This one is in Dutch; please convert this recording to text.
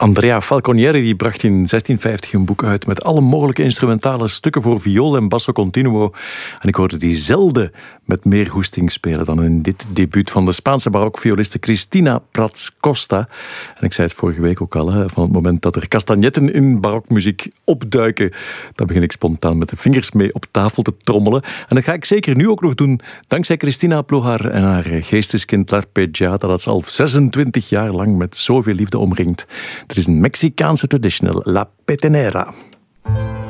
Andrea Falconieri die bracht in 1650 een boek uit met alle mogelijke instrumentale stukken voor viool en basso continuo. En ik hoorde die zelden met meer goesting spelen dan in dit debuut van de Spaanse barokvioliste Cristina Prats Costa. En ik zei het vorige week ook al, van het moment dat er castagnetten in barokmuziek opduiken, dan begin ik spontaan met de vingers mee op tafel te trommelen. En dat ga ik zeker nu ook nog doen, dankzij Cristina Plojar en haar geesteskind L'Arpeggiata, dat ze al 26 jaar lang met zoveel liefde omringt. Het is een Mexicaanse traditional, La Petenera.